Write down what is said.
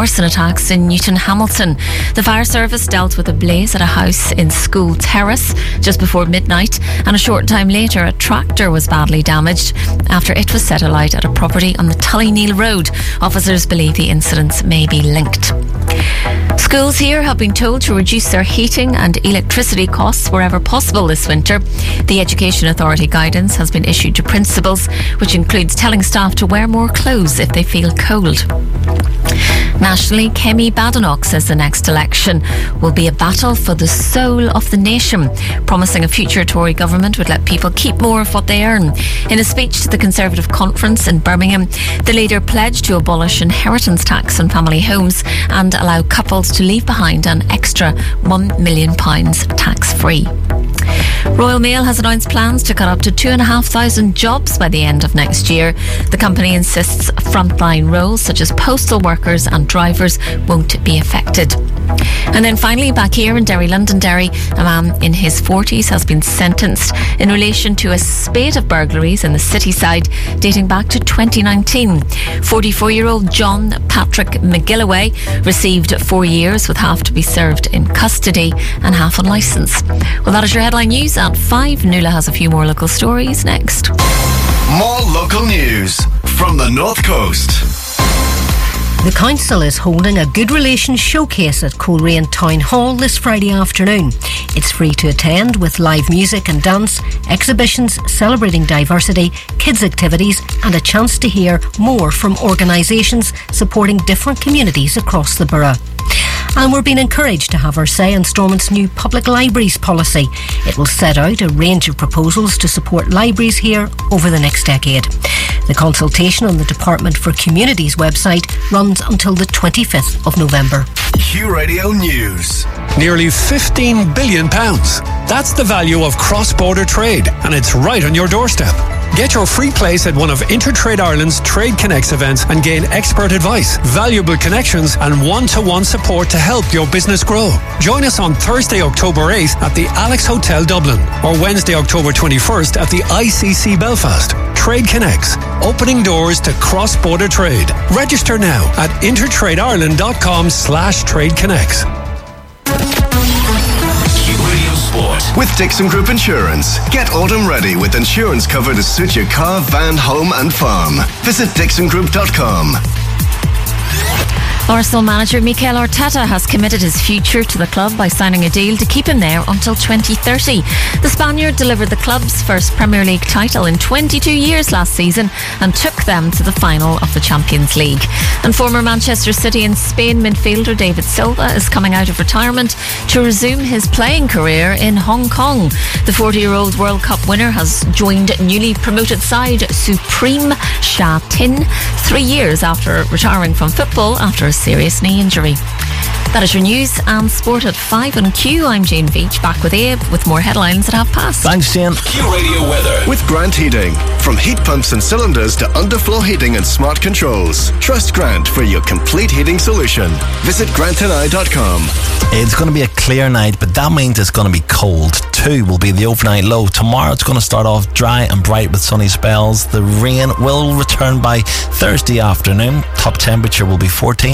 arson attacks in Newton Hamilton. The fire service dealt with a blaze at a house in School Terrace just before midnight, and a short time later a tractor was badly damaged after it was set alight at a property on the Tullyneal Road. Officers believe the incidents may be linked. Schools here have been told to reduce their heating and electricity costs wherever possible this winter. The Education Authority guidance has been issued to principals, which includes telling staff to wear more clothes if they feel cold. Nationally, Kemi Badenoch says the next election will be a battle for the soul of the nation, promising a future Tory government would let people keep more of what they earn. In a speech to the Conservative conference in Birmingham, the leader pledged to abolish inheritance tax on family homes and allow couples to leave behind an extra £1 million tax-free. Royal Mail has announced plans to cut up to 2,500 jobs by the end of next year. The company insists frontline roles such as postal workers and drivers won't be affected. And then finally, back here in Derry, Londonderry, a man in his 40s has been sentenced in relation to a spate of burglaries in the city side dating back to 2019. 44-year-old John Patrick McGilloway received 4 years, with half to be served in custody and half on licence. Well, that is your headline news at 5. Nuala has a few more local stories next. More local news from the North Coast. The council is holding a Good Relations showcase at Coleraine Town Hall this Friday afternoon. It's free to attend, with live music and dance, exhibitions celebrating diversity, kids activities and a chance to hear more from organisations supporting different communities across the borough. And we're being encouraged to have our say in Stormont's new public libraries policy. It will set out a range of proposals to support libraries here over the next decade. The consultation on the Department for Communities website runs until the 25th of November. Q Radio News. Nearly £15 billion. That's the value of cross-border trade, and it's right on your doorstep. Get your free place at one of Intertrade Ireland's Trade Connects events and gain expert advice, valuable connections and one-to-one support to help your business grow. Join us on Thursday, October 8th at the Alex Hotel Dublin or Wednesday, October 21st at the ICC Belfast. Trade Connects, opening doors to cross-border trade. Register now at intertradeIreland.com/tradeconnects. With Dixon Group Insurance, get autumn ready with insurance cover to suit your car, van, home and farm. Visit dixongroup.com. Arsenal manager Mikel Arteta has committed his future to the club by signing a deal to keep him there until 2030. The Spaniard delivered the club's first Premier League title in 22 years last season and took them to the final of the Champions League. And former Manchester City and Spain midfielder David Silva is coming out of retirement to resume his playing career in Hong Kong. The 40-year-old World Cup winner has joined newly promoted side Supreme Sha Tin 3 years after retiring from football after a serious knee injury. That is your news and sport at 5 on Q. I'm Jane Veach, back with Abe with more headlines at 5:30. Thanks, Jane. Q Radio weather with Grant Heating. From heat pumps and cylinders to underfloor heating and smart controls, trust Grant for your complete heating solution. Visit grantandI.com. It's going to be a clear night, but that means it's going to be cold. 2 will be the overnight low. Tomorrow it's going to start off dry and bright with sunny spells. The rain will return by Thursday afternoon. Top temperature will be 14.